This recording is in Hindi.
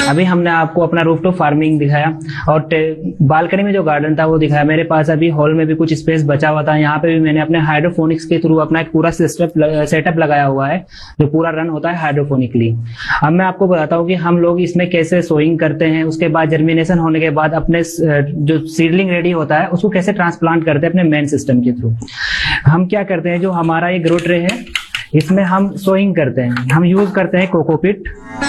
अभी हमने आपको अपना रूफटॉप फार्मिंग दिखाया और बालकनी में जो गार्डन था वो दिखाया। मेरे पास अभी हॉल में भी कुछ स्पेस बचा हुआ था, यहाँ पे भी मैंने अपने हाइड्रोफोनिक्स के थ्रू अपना एक पूरा सेटअप लगाया हुआ है जो पूरा रन होता है हाइड्रोफोनिकली। अब मैं आपको बताता हूँ कि हम लोग इसमें कैसे सोइंग करते हैं, उसके बाद जर्मिनेशन होने के बाद अपने जो सीडलिंग रेडी होता है उसको कैसे ट्रांसप्लांट करते हैं अपने मेन सिस्टम के थ्रू। हम क्या करते हैं, जो हमारा ये ग्रो ट्रे है इसमें हम सोइंग करते हैं, हम यूज करते हैं कोकोपीट।